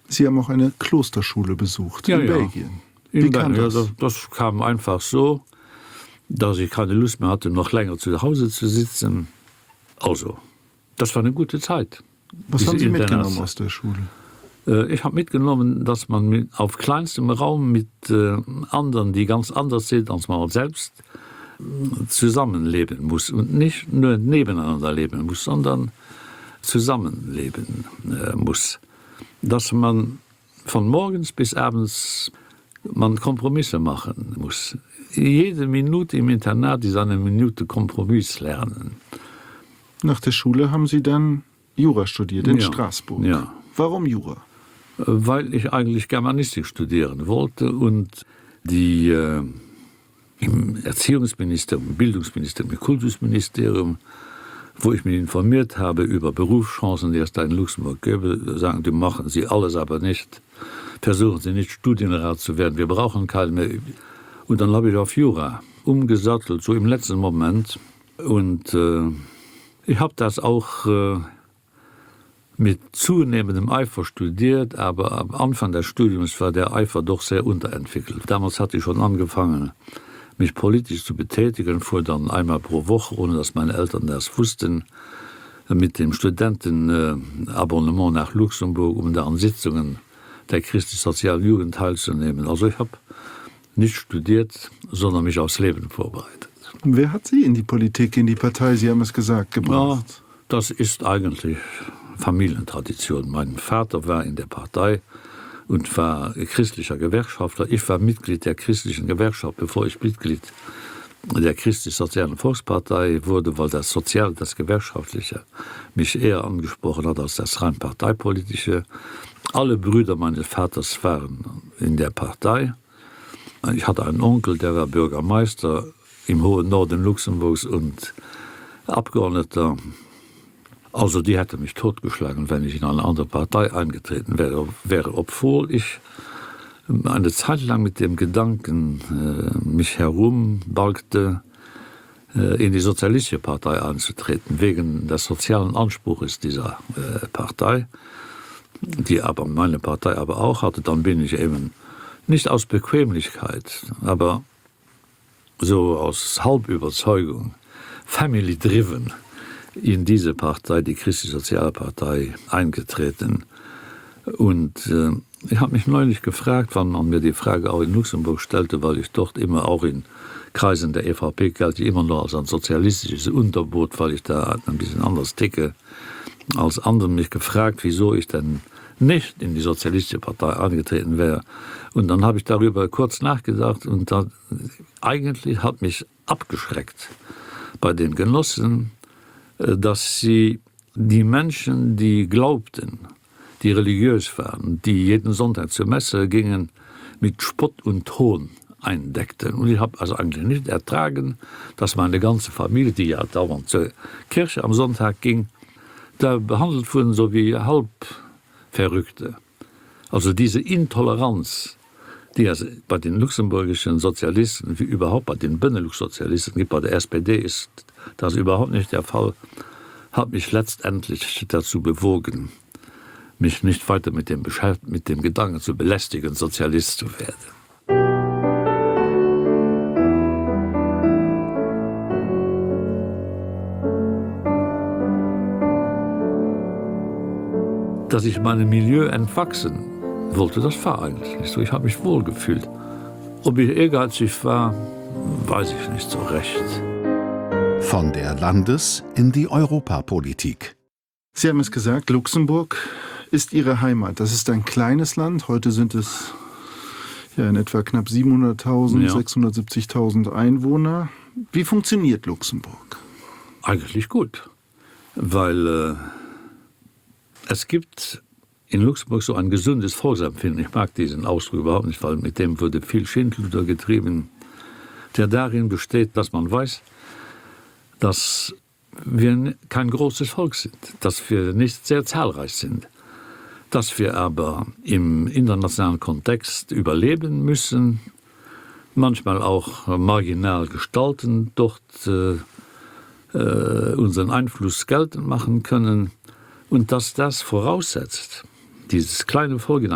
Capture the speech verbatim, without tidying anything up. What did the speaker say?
Sie haben auch eine Klosterschule besucht ja, in ja. Belgien. In Wie Belgien, kam das? Ja, das? Das kam einfach so, dass ich keine Lust mehr hatte, noch länger zu Hause zu sitzen. Also, das war eine gute Zeit. Was Diese haben Sie mitgenommen Internats. aus der Schule? Äh, ich habe mitgenommen, dass man mit, auf kleinstem Raum mit äh, anderen, die ganz anders sind als man selbst, zusammenleben muss und nicht nur nebeneinander leben muss, sondern zusammenleben äh, muss. Dass man von morgens bis abends man Kompromisse machen muss. Jede Minute im Internat ist eine Minute Kompromiss lernen. Nach der Schule haben Sie dann Jura studiert in Ja, Straßburg. ja. Warum Jura? Weil ich eigentlich Germanistik studieren wollte und die äh, im Erziehungsministerium, Bildungsministerium, im Kultusministerium, wo ich mich informiert habe über Berufschancen, die es da in Luxemburg gäbe, sagen, die machen Sie alles aber nicht. Versuchen Sie nicht Studienrat zu werden, wir brauchen keinen mehr. Und dann habe ich auf Jura umgesattelt, so im letzten Moment. Und äh, ich habe das auch äh, mit zunehmendem Eifer studiert, aber am Anfang des Studiums war der Eifer doch sehr unterentwickelt. Damals hatte ich schon angefangen, mich politisch zu betätigen, fuhr dann einmal pro Woche, ohne dass meine Eltern das wussten, mit dem Studentenabonnement nach Luxemburg, um da an Sitzungen der christlich-sozialen Jugend teilzunehmen. Also ich habe nicht studiert, sondern mich aufs Leben vorbereitet. Wer hat Sie in die Politik, in die Partei, Sie haben es gesagt, gebracht? Ja, das ist eigentlich Familientradition. Mein Vater war in der Partei und war christlicher Gewerkschafter. Ich war Mitglied der christlichen Gewerkschaft, bevor ich Mitglied der christlich-sozialen Volkspartei wurde, weil das Soziale, das Gewerkschaftliche mich eher angesprochen hat als das rein parteipolitische. Alle Brüder meines Vaters waren in der Partei. Ich hatte einen Onkel, der war Bürgermeister im hohen Norden Luxemburgs und Abgeordneter. Also die hätte mich totgeschlagen, wenn ich in eine andere Partei eingetreten wäre, wäre obwohl ich eine Zeit lang mit dem Gedanken äh, mich herumbalgte, äh, in die Sozialistische Partei einzutreten, wegen des sozialen Anspruchs dieser äh, Partei, die aber meine Partei aber auch hatte. Dann bin ich eben nicht aus Bequemlichkeit, aber so aus Halbüberzeugung, family-driven, in diese Partei, die Christlich-Sozialpartei, eingetreten. Und äh, ich habe mich neulich gefragt, wann man mir die Frage auch in Luxemburg stellte, weil ich dort immer auch in Kreisen der E V P gelte, immer nur als ein sozialistisches Unterboot, weil ich da ein bisschen anders ticke als andere, mich gefragt, wieso ich denn nicht in die Sozialistische Partei eingetreten wäre. Und dann habe ich darüber kurz nachgedacht und dann, eigentlich hat mich abgeschreckt bei den Genossen, dass sie die Menschen, die glaubten, die religiös waren, die jeden Sonntag zur Messe gingen, mit Spott und Hohn eindeckten. Und ich habe also eigentlich nicht ertragen, dass meine ganze Familie, die ja dauernd zur Kirche am Sonntag ging, da behandelt wurden so wie Halbverrückte. Also diese Intoleranz, die es bei den luxemburgischen Sozialisten, wie überhaupt bei den Benelux-Sozialisten gibt, bei der S P D ist das überhaupt nicht der Fall, hat mich letztendlich dazu bewogen, mich nicht weiter mit dem, mit dem Gedanken zu belästigen, Sozialist zu werden. Dass ich meinem Milieu entwachsen wollte, das war eigentlich nicht so. Ich habe mich wohlgefühlt. Ob ich ehrgeizig war, weiß ich nicht so recht. Von der Landes- in die Europapolitik. Sie haben es gesagt, Luxemburg ist Ihre Heimat. Das ist ein kleines Land. Heute sind es ja in etwa knapp siebenhunderttausend, ja. sechshundertsiebzigtausend Einwohner. Wie funktioniert Luxemburg? Eigentlich gut, weil äh, es gibt in Luxemburg so ein gesundes Volksempfinden. Ich mag diesen Ausdruck überhaupt nicht, weil mit dem wurde viel Schindluder getrieben, der darin besteht, dass man weiß, dass wir kein großes Volk sind, dass wir nicht sehr zahlreich sind, dass wir aber im internationalen Kontext überleben müssen, manchmal auch marginal gestalten, dort äh, äh, unseren Einfluss geltend machen können und dass das voraussetzt, dieses kleine Volk in